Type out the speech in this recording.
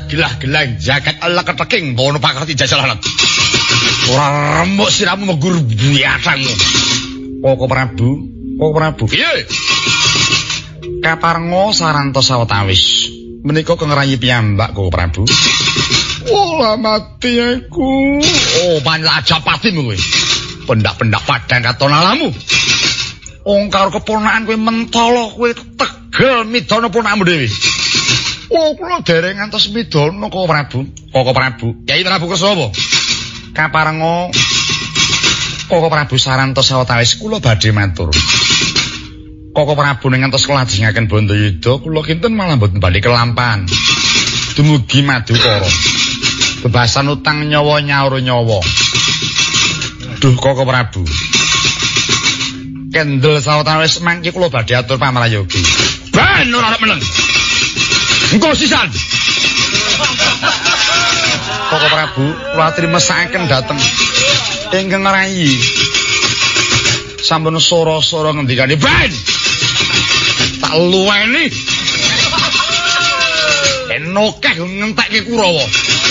gelah-gelah jagat ala keteking bono pakati jajalanat. Ora remuk siramu megur biasamu. Koko Prabu. Piye? Kaparenga sarantos sawetawis. Menika kengerayi piyambak Koko Prabu. Ola mati aku. Oh, panlaja patimu kowe. Pendak-pendak padang katon alamu. Wong karo keponakan kowe mentala kowe tegel midana ponakmu dhewe. Oh, kula dereng ngantos midana Koko Prabu. Kyai Prabu Kesawa. Kaparenga Koko Prabu sarantos sawetawis kula badhe matur. Koko Prabu ning ngantos kelajengaken Bandayuda kula kinten malah mboten badhe kelampahan. Dumugi Madukara. Bebasan utang nyawa nyaur nyawa. Duh Koko Prabu. Kendel sawetawis mangke kula badhe atur pamrayogi. Ben ora meneng. Engko sisan. Koko Prabu kula atrimesakaken dhateng ingkang ngerayi. Sampun sora-sora ngendikane ben. Tak luweni. Enokeh ngentekke Kurawa.